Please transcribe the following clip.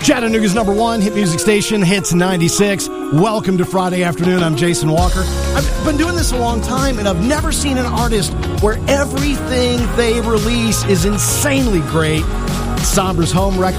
Chattanooga's number one hit music station, Hits 96. Welcome to Friday afternoon. I'm Jason Walker. I've been doing this a long time, and I've never seen an artist where everything they release is insanely great. Sombra's home record